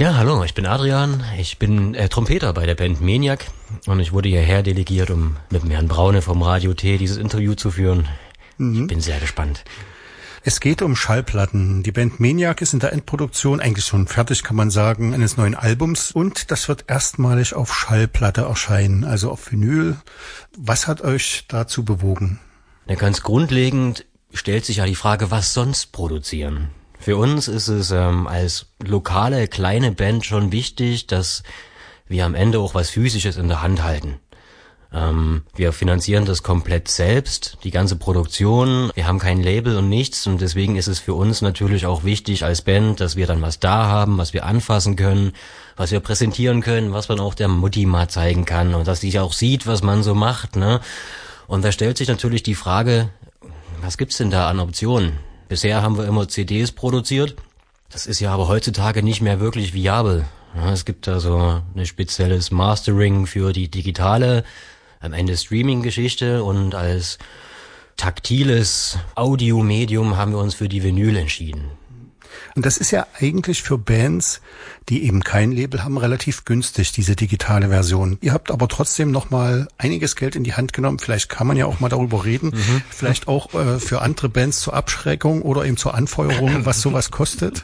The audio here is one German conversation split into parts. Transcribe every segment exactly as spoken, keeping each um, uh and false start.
Ja, hallo, ich bin Adrian, ich bin äh, Trompeter bei der Band Maniac und ich wurde hierher delegiert, um mit dem Herrn Braune vom Radio T dieses Interview zu führen. Mhm. Ich bin sehr gespannt. Es geht um Schallplatten. Die Band Maniac ist in der Endproduktion eigentlich schon fertig, kann man sagen, eines neuen Albums und das wird erstmalig auf Schallplatte erscheinen, also auf Vinyl. Was hat euch dazu bewogen? Ja, ganz grundlegend stellt sich ja die Frage, was sonst produzieren? Für uns ist es ähm, als lokale, kleine Band schon wichtig, dass wir am Ende auch was Physisches in der Hand halten. Ähm, wir finanzieren das komplett selbst, die ganze Produktion. Wir haben kein Label und nichts und deswegen ist es für uns natürlich auch wichtig als Band, dass wir dann was da haben, was wir anfassen können, was wir präsentieren können, was man auch der Mutti mal zeigen kann und dass die auch sieht, was man so macht, ne? Und da stellt sich natürlich die Frage, was gibt's denn da an Optionen? Bisher haben wir immer C Ds produziert. Das ist ja aber heutzutage nicht mehr wirklich viabel. Ja, es gibt da so ein spezielles Mastering für die digitale, am Ende Streaming-Geschichte und als taktiles Audiomedium haben wir uns für die Vinyl entschieden. Und das ist ja eigentlich für Bands, die eben kein Label haben, relativ günstig, diese digitale Version. Ihr habt aber trotzdem noch mal einiges Geld in die Hand genommen. Vielleicht kann man ja auch mal darüber reden. Mhm. Vielleicht auch äh, für andere Bands zur Abschreckung oder eben zur Anfeuerung, was sowas kostet.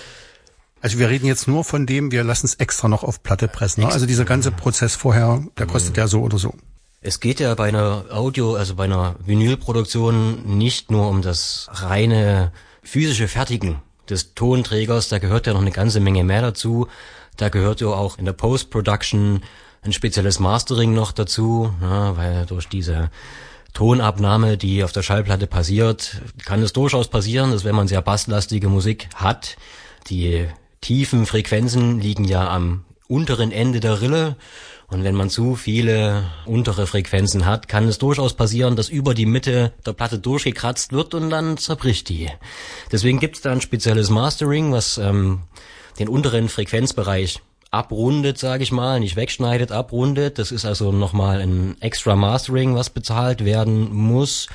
Also wir reden jetzt nur von dem, wir lassen es extra noch auf Platte pressen. Ne? Also dieser ganze Prozess vorher, der kostet ja so oder so. Es geht ja bei einer Audio, also bei einer Vinylproduktion nicht nur um das reine physische Fertigen des Tonträgers, da gehört ja noch eine ganze Menge mehr dazu. Da gehört ja auch in der Post-Production ein spezielles Mastering noch dazu, ja, weil durch diese Tonabnahme, die auf der Schallplatte passiert, kann es durchaus passieren, dass wenn man sehr basslastige Musik hat, die tiefen Frequenzen liegen ja am unteren Ende der Rille. Und wenn man zu viele untere Frequenzen hat, kann es durchaus passieren, dass über die Mitte der Platte durchgekratzt wird und dann zerbricht die. Deswegen gibt es da ein spezielles Mastering, was ähm, den unteren Frequenzbereich abrundet, sage ich mal, nicht wegschneidet, abrundet. Das ist also nochmal ein extra Mastering, was bezahlt werden muss.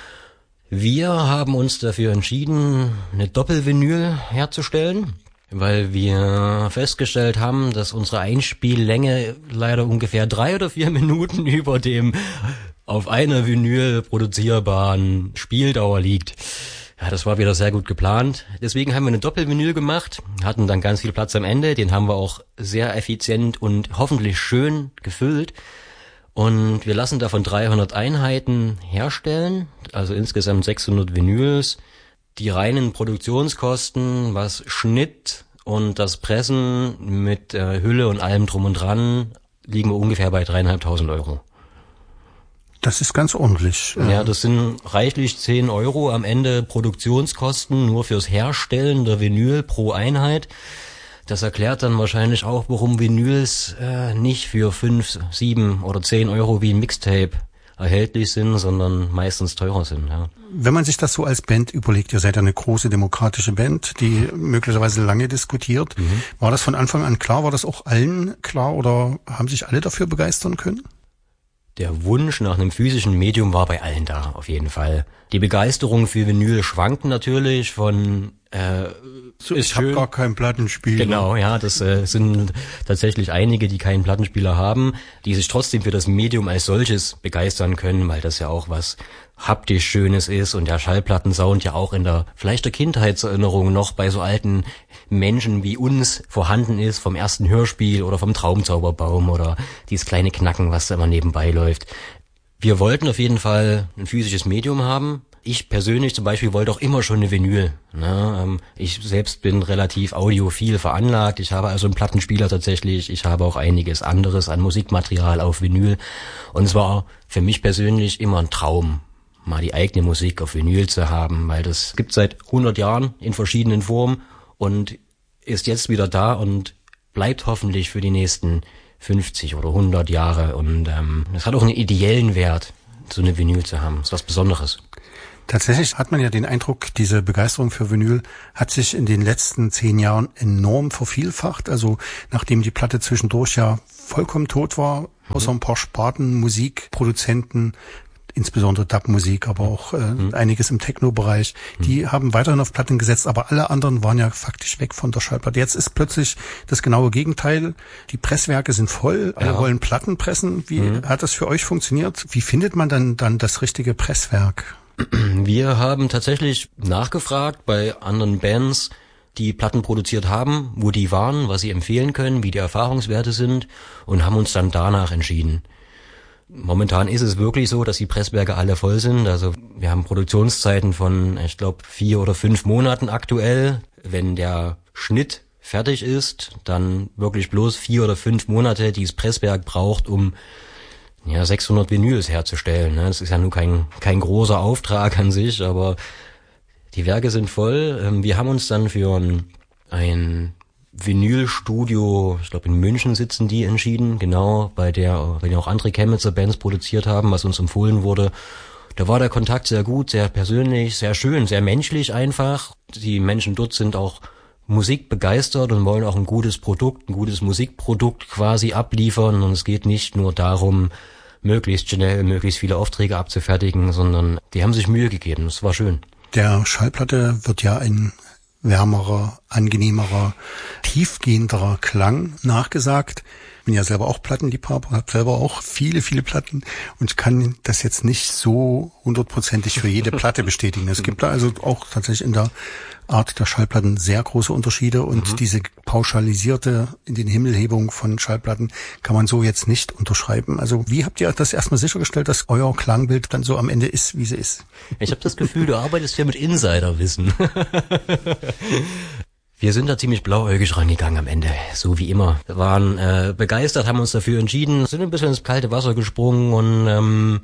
Wir haben uns dafür entschieden, eine Doppelvinyl herzustellen, weil wir festgestellt haben, dass unsere Einspiellänge leider ungefähr drei oder vier Minuten über dem auf einer Vinyl produzierbaren Spieldauer liegt. Ja, das war wieder sehr gut geplant. Deswegen haben wir eine Doppelvinyl gemacht, hatten dann ganz viel Platz am Ende, den haben wir auch sehr effizient und hoffentlich schön gefüllt. Und wir lassen davon dreihundert Einheiten herstellen, also insgesamt sechshundert Vinyls. Die reinen Produktionskosten, was Schnitt und das Pressen mit äh, Hülle und allem drum und dran, liegen wir ungefähr bei dreieinhalbtausend Euro. Das ist ganz ordentlich. Ja, das sind reichlich zehn Euro am Ende Produktionskosten nur fürs Herstellen der Vinyl pro Einheit. Das erklärt dann wahrscheinlich auch, warum Vinyls äh, nicht für fünf, sieben oder zehn Euro wie ein Mixtape erhältlich sind, sondern meistens teurer sind. Ja. Wenn man sich das so als Band überlegt, ihr seid ja eine große demokratische Band, die möglicherweise lange diskutiert. Mhm. War das von Anfang an klar? War das auch allen klar oder haben sich alle dafür begeistern können? Der Wunsch nach einem physischen Medium war bei allen da, auf jeden Fall. Die Begeisterung für Vinyl schwankt natürlich von äh, so, ich habe gar keinen Plattenspieler. Genau, ja, das äh, sind tatsächlich einige, die keinen Plattenspieler haben, die sich trotzdem für das Medium als solches begeistern können, weil das ja auch was haptisch Schönes ist und der Schallplattensound ja auch in der vielleicht der Kindheitserinnerung noch bei so alten Menschen wie uns vorhanden ist, vom ersten Hörspiel oder vom Traumzauberbaum oder dieses kleine Knacken, was da immer nebenbei läuft. Wir wollten auf jeden Fall ein physisches Medium haben. Ich persönlich zum Beispiel wollte auch immer schon eine Vinyl. Ne? Ich selbst bin relativ audiophil veranlagt. Ich habe also einen Plattenspieler tatsächlich. Ich habe auch einiges anderes an Musikmaterial auf Vinyl. Und es war für mich persönlich immer ein Traum, mal die eigene Musik auf Vinyl zu haben, weil das gibt seit hundert Jahren in verschiedenen Formen und ist jetzt wieder da und bleibt hoffentlich für die nächsten fünfzig oder hundert Jahre. Und ähm, es hat auch einen ideellen Wert, so eine Vinyl zu haben. Das ist was Besonderes. Tatsächlich hat man ja den Eindruck, diese Begeisterung für Vinyl hat sich in den letzten zehn Jahren enorm vervielfacht. Also nachdem die Platte zwischendurch ja vollkommen tot war, außer ein paar Sparten, Musikproduzenten, insbesondere Dub-Musik, aber auch äh, mhm. einiges im Techno-Bereich. Die mhm. haben weiterhin auf Platten gesetzt, aber alle anderen waren ja faktisch weg von der Schallplatte. Jetzt ist plötzlich das genaue Gegenteil. Die Presswerke sind voll, alle ja. wollen Platten pressen. Wie mhm. hat das für euch funktioniert? Wie findet man dann, dann das richtige Presswerk? Wir haben tatsächlich nachgefragt bei anderen Bands, die Platten produziert haben, wo die waren, was sie empfehlen können, wie die Erfahrungswerte sind, und haben uns dann danach entschieden. Momentan ist es wirklich so, dass die Presswerke alle voll sind. Also wir haben Produktionszeiten von, ich glaube, vier oder fünf Monaten aktuell. Wenn der Schnitt fertig ist, dann wirklich bloß vier oder fünf Monate, die das Presswerk braucht, um ja sechshundert Vinyls herzustellen. Das ist ja nur kein kein großer Auftrag an sich, aber die Werke sind voll. Wir haben uns dann für ein, ein Vinylstudio, ich glaube in München sitzen die, entschieden, genau, bei der, bei der auch andere Chemnitzer Bands produziert haben, was uns empfohlen wurde. Da war der Kontakt sehr gut, sehr persönlich, sehr schön, sehr menschlich einfach. Die Menschen dort sind auch musikbegeistert und wollen auch ein gutes Produkt, ein gutes Musikprodukt quasi abliefern, und es geht nicht nur darum, möglichst schnell, möglichst viele Aufträge abzufertigen, sondern die haben sich Mühe gegeben. Das war schön. Der Schallplatte wird ja ein wärmerer, angenehmerer, tiefgehenderer Klang nachgesagt. Ich bin ja selber auch Plattenliebhaber, habe selber auch viele, viele Platten und kann das jetzt nicht so hundertprozentig für jede Platte bestätigen. Es gibt da also auch tatsächlich in der Art der Schallplatten sehr große Unterschiede, und mhm. diese pauschalisierte in den Himmelhebung von Schallplatten kann man so jetzt nicht unterschreiben. Also wie habt ihr das erstmal sichergestellt, dass euer Klangbild dann so am Ende ist, wie sie ist? Ich habe das Gefühl, du arbeitest hier mit Insiderwissen. Wir sind da ziemlich blauäugig rangegangen am Ende, so wie immer. Wir waren äh, begeistert, haben uns dafür entschieden, sind ein bisschen ins kalte Wasser gesprungen, und ähm,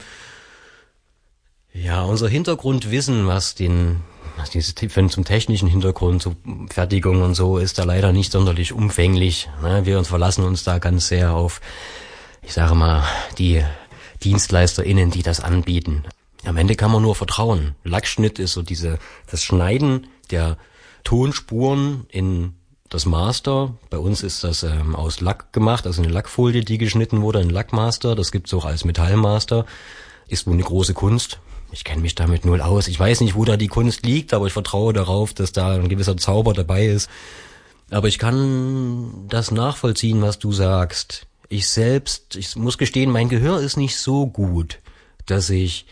ja, unser Hintergrundwissen, was den was dieses Tippen zum technischen Hintergrund, zur Fertigung und so, ist da leider nicht sonderlich umfänglich. Ne? Wir uns verlassen uns da ganz sehr auf, ich sage mal, die DienstleisterInnen, die das anbieten. Am Ende kann man nur vertrauen. Lackschnitt ist so diese, das Schneiden der Tonspuren in das Master. Bei uns ist das ähm, aus Lack gemacht, also eine Lackfolie, die geschnitten wurde, ein Lackmaster. Das gibt's auch als Metallmaster. Ist wohl eine große Kunst. Ich kenne mich damit null aus. Ich weiß nicht, wo da die Kunst liegt, aber ich vertraue darauf, dass da ein gewisser Zauber dabei ist. Aber ich kann das nachvollziehen, was du sagst. Ich selbst, ich muss gestehen, mein Gehör ist nicht so gut, dass ich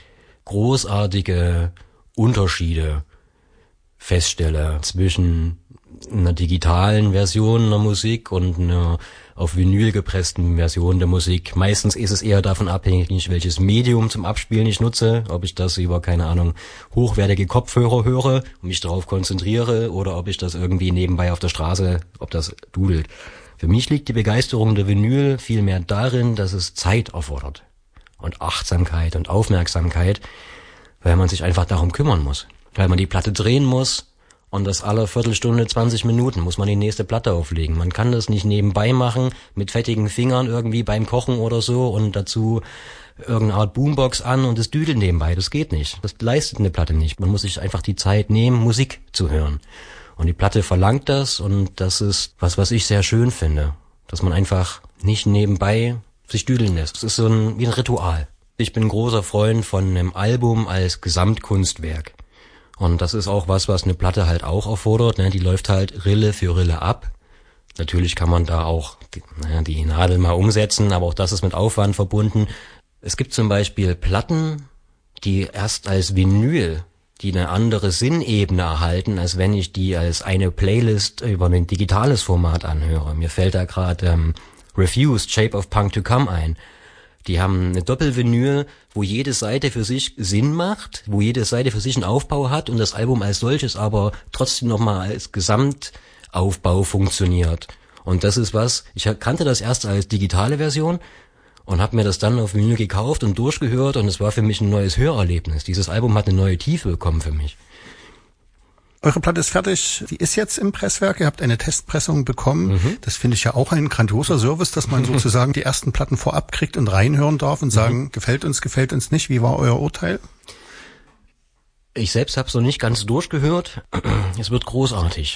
großartige Unterschiede feststelle zwischen einer digitalen Version der Musik und einer auf Vinyl gepressten Version der Musik. Meistens ist es eher davon abhängig, welches Medium zum Abspielen ich nutze, ob ich das über, keine Ahnung, hochwertige Kopfhörer höre und mich darauf konzentriere, oder ob ich das irgendwie nebenbei auf der Straße, ob das dudelt. Für mich liegt die Begeisterung der Vinyl vielmehr darin, dass es Zeit erfordert und Achtsamkeit und Aufmerksamkeit, weil man sich einfach darum kümmern muss, weil man die Platte drehen muss. Und das alle Viertelstunde, zwanzig Minuten muss man die nächste Platte auflegen. Man kann das nicht nebenbei machen, mit fettigen Fingern irgendwie beim Kochen oder so und dazu irgendeine Art Boombox an und das düdelt nebenbei. Das geht nicht. Das leistet eine Platte nicht. Man muss sich einfach die Zeit nehmen, Musik zu hören. Und die Platte verlangt das, und das ist was, was ich sehr schön finde. Dass man einfach nicht nebenbei sich düdeln lässt. Das ist so ein, wie ein Ritual. Ich bin ein großer Freund von einem Album als Gesamtkunstwerk. Und das ist auch was, was eine Platte halt auch erfordert, ne? Die läuft halt Rille für Rille ab. Natürlich kann man da auch die, naja, die Nadel mal umsetzen, aber auch das ist mit Aufwand verbunden. Es gibt zum Beispiel Platten, die erst als Vinyl, die eine andere Sinnebene erhalten, als wenn ich die als eine Playlist über ein digitales Format anhöre. Mir fällt da gerade ähm, Refused, Shape of Punk to Come ein. Die haben eine Doppelvinyl, wo jede Seite für sich Sinn macht, wo jede Seite für sich einen Aufbau hat und das Album als solches aber trotzdem nochmal als Gesamtaufbau funktioniert. Und das ist was, ich kannte das erst als digitale Version und habe mir das dann auf Vinyl gekauft und durchgehört, und es war für mich ein neues Hörerlebnis. Dieses Album hat eine neue Tiefe bekommen für mich. Eure Platte ist fertig, die ist jetzt im Presswerk, ihr habt eine Testpressung bekommen. Mhm. Das finde ich ja auch ein grandioser Service, dass man sozusagen die ersten Platten vorab kriegt und reinhören darf und sagen, mhm. gefällt uns, gefällt uns nicht. Wie war euer Urteil? Ich selbst habe es noch nicht ganz durchgehört. Es wird großartig.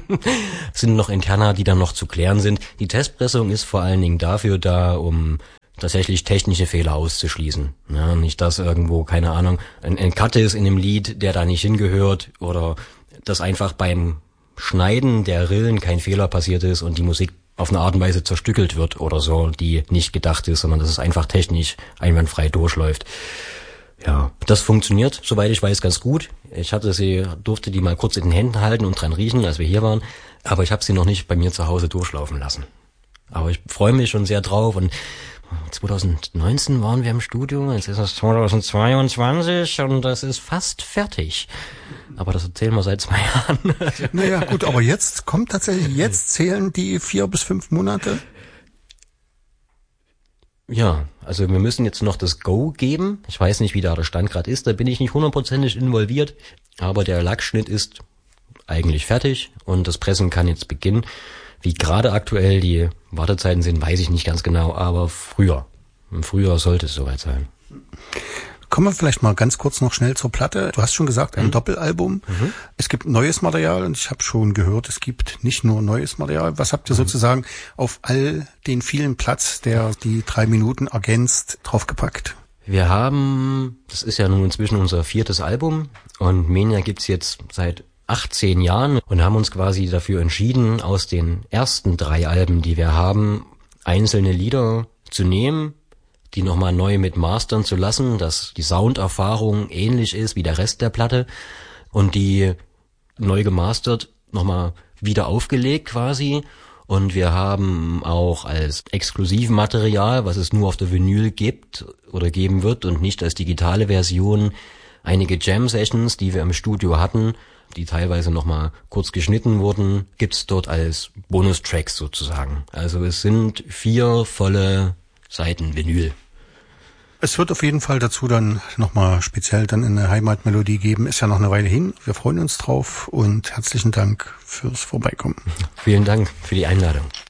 Es sind noch Interna, die dann noch zu klären sind. Die Testpressung ist vor allen Dingen dafür da, um tatsächlich technische Fehler auszuschließen. Ja, nicht, dass irgendwo, keine Ahnung, ein, ein Cut ist in einem Lied, der da nicht hingehört, oder dass einfach beim Schneiden der Rillen kein Fehler passiert ist und die Musik auf eine Art und Weise zerstückelt wird oder so, die nicht gedacht ist, sondern dass es einfach technisch einwandfrei durchläuft. Ja, das funktioniert, soweit ich weiß, ganz gut. Ich hatte sie, durfte die mal kurz in den Händen halten und dran riechen, als wir hier waren, aber ich habe sie noch nicht bei mir zu Hause durchlaufen lassen. Aber ich freue mich schon sehr drauf, und zwanzig neunzehn waren wir im Studio, jetzt ist es zwanzig zweiundzwanzig und das ist fast fertig. Aber das erzählen wir seit zwei Jahren. Naja, gut, aber jetzt kommt tatsächlich, jetzt zählen die vier bis fünf Monate. Ja, also wir müssen jetzt noch das Go geben. Ich weiß nicht, wie da der Stand gerade ist, da bin ich nicht hundertprozentig involviert, aber der Lackschnitt ist eigentlich fertig und das Pressen kann jetzt beginnen. Wie gerade aktuell die Wartezeiten sind, weiß ich nicht ganz genau, aber früher. Im Frühjahr sollte es soweit sein. Kommen wir vielleicht mal ganz kurz noch schnell zur Platte. Du hast schon gesagt, ein mhm. Doppelalbum. Mhm. Es gibt neues Material und ich habe schon gehört, es gibt nicht nur neues Material. Was habt ihr mhm. sozusagen auf all den vielen Platz, der die drei Minuten ergänzt, draufgepackt? Wir haben, das ist ja nun inzwischen unser viertes Album, und Menia gibt's jetzt seit achtzehn Jahren und haben uns quasi dafür entschieden, aus den ersten drei Alben, die wir haben, einzelne Lieder zu nehmen, die nochmal neu mit mastern zu lassen, dass die Sounderfahrung ähnlich ist wie der Rest der Platte, und die neu gemastert nochmal wieder aufgelegt quasi. Und wir haben auch als Exklusivmaterial, was es nur auf der Vinyl gibt oder geben wird und nicht als digitale Version, einige Jam-Sessions, die wir im Studio hatten, die teilweise nochmal kurz geschnitten wurden, gibt's dort als Bonustracks sozusagen. Also es sind vier volle Seiten Vinyl. Es wird auf jeden Fall dazu dann nochmal speziell dann eine Heimatmelodie geben. Ist ja noch eine Weile hin. Wir freuen uns drauf und herzlichen Dank fürs Vorbeikommen. Vielen Dank für die Einladung.